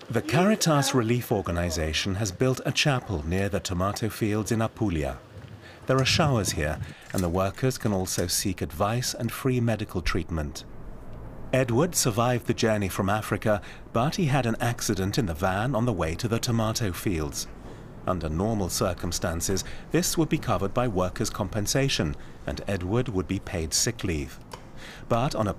The Caritas Relief Organization has built a chapel near the tomato fields in Apulia. There are showers here, and the workers can also seek advice and free medical treatment. Edward survived the journey from Africa, but he had an accident in the van on the way to the tomato fields. Under normal circumstances, this would be covered by workers' compensation, and Edward would be paid sick leave. But on a